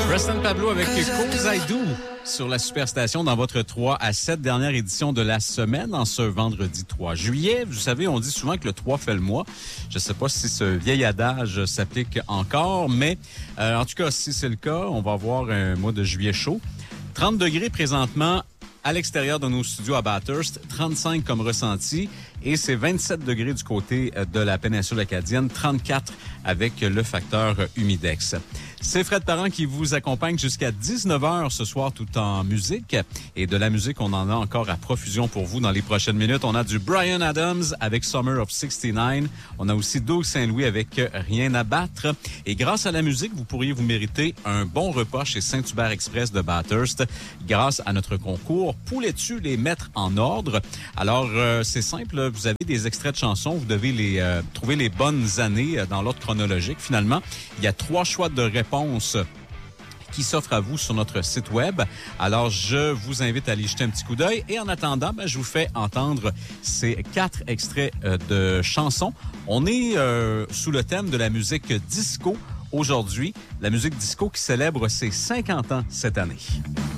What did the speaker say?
Preston Pablo avec Cause I Do sur la Superstation dans votre 3 à 7 dernière édition de la semaine en ce vendredi 3 juillet. Vous savez, on dit souvent que le 3 fait le mois. Je ne sais pas si ce vieil adage s'applique encore, mais en tout cas, si c'est le cas, on va avoir un mois de juillet chaud. 30 degrés présentement à l'extérieur de nos studios à Bathurst, 35 comme ressenti, et c'est 27 degrés du côté de la péninsule acadienne, 34 avec le facteur humidex. C'est Fred Parent qui vous accompagne jusqu'à 19h ce soir tout en musique. Et de la musique, on en a encore à profusion pour vous dans les prochaines minutes. On a du Bryan Adams avec Summer of 69. On a aussi Doug Saint-Louis avec Rien à battre. Et grâce à la musique, vous pourriez vous mériter un bon repas chez Saint-Hubert Express de Bathurst grâce à notre concours Poulais-tu les mettre en ordre? Alors, c'est simple. Vous avez des extraits de chansons. Vous devez trouver les bonnes années dans l'ordre chronologique. Finalement, il y a 3 choix de réponse qui s'offrent à vous sur notre site web. Alors, je vous invite à aller jeter un petit coup d'œil. Et en attendant, je vous fais entendre ces 4 extraits de chansons. On est sous le thème de la musique disco aujourd'hui. La musique disco qui célèbre ses 50 ans cette année.